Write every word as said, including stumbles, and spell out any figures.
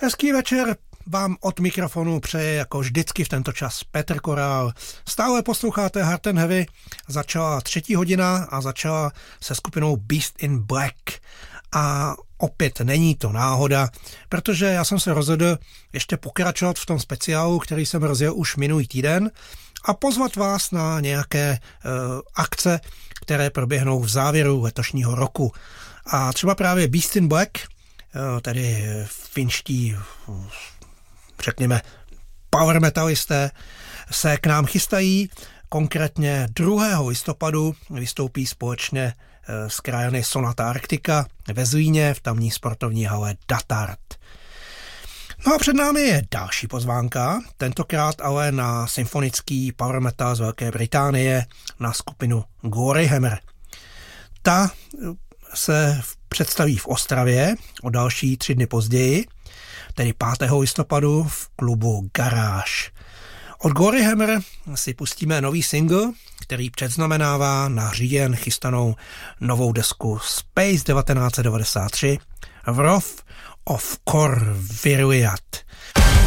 Hezký večer vám od mikrofonu přeje jako vždycky v tento čas Petr Korál. Stále posloucháte Hard and Heavy, začala třetí hodina a začala se skupinou Beast in Black. A opět není to náhoda, protože já jsem se rozhodl ještě pokračovat v tom speciálu, který jsem rozjel už minulý týden a pozvat vás na nějaké uh, akce, které proběhnou v závěru letošního roku. A třeba právě Beast in Black, uh, tedy finští, uh, řekněme, power metalisté, se k nám chystají. Konkrétně druhého listopadu vystoupí společně s krajany Sonata Arctica ve Zlíně v tamní sportovní hale Datart. No a před námi je další pozvánka, tentokrát ale na symfonický power metal z Velké Británie, na skupinu Gloryhammer. Ta se představí v Ostravě o další tři dny později, tedy pátého listopadu v klubu Garage. Od Gloryhammer si pustíme nový single, který předznamenává na říjen chystanou novou desku Space devatenáct set devadesát tři Wrath of Kor Viruyat.